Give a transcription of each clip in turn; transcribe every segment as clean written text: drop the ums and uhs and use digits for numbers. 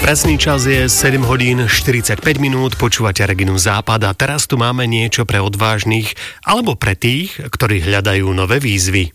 Presný čas je 7 hodín 45 minút, počúvate Reginu Západ a teraz tu máme niečo pre odvážnych alebo pre tých, ktorí hľadajú nové výzvy.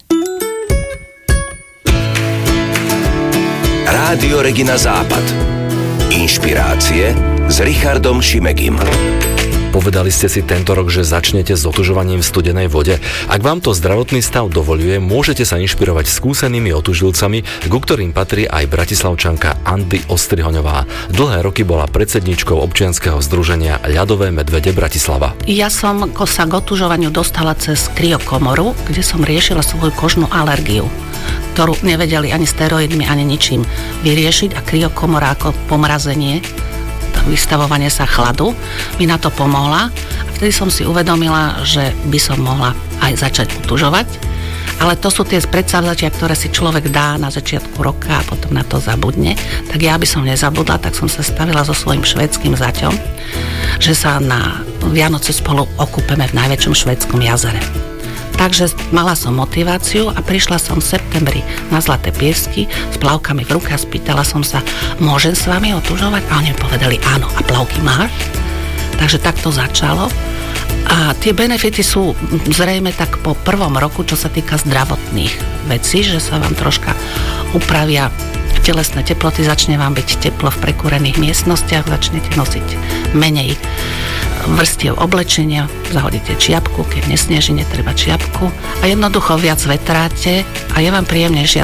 Rádio Regina Západ. Inšpirácie s Richardom Šimegim. Povedali ste si tento rok, že začnete s otužovaním v studenej vode. Ak vám to zdravotný stav dovoľuje, môžete sa inšpirovať skúsenými otužilcami, ku ktorým patrí aj bratislavčanka Andy Ostrihoňová. Dlhé roky bola predsedničkou občianskeho združenia Ľadové medvede Bratislava. Ja som sa k otužovaniu dostala cez kryokomoru, kde som riešila svoju kožnú alergiu, ktorú nevedeli ani steroidmi, ani ničím vyriešiť, a kryokomora ako pomrazenie, vystavovanie sa chladu mi na to pomohla a vtedy som si uvedomila, že by som mohla aj začať utužovať, ale to sú tie predsavzatia, ktoré si človek dá na začiatku roka a potom na to zabudne, tak ja by som nezabudla, tak som sa stavila so svojím švédskym zaťom, že sa na Vianoce spolu okúpeme v najväčšom švédskom jazere. Takže mala som motiváciu a prišla som v septembri na Zlaté piesky s plavkami v ruke a spýtala som sa, môžem s vami otužovať? A oni mi povedali áno, a plavky máš? Takže tak to začalo. A tie benefity sú zrejme tak po prvom roku, čo sa týka zdravotných vecí, že sa vám troška upravia telesné teploty, začne vám byť teplo v prekúrených miestnostiach, začnete nosiť menej vrstiev oblečenia, zahodíte čiapku, keď nesneží, netreba čiapku a jednoducho viac vetráte a je vám príjemnejšia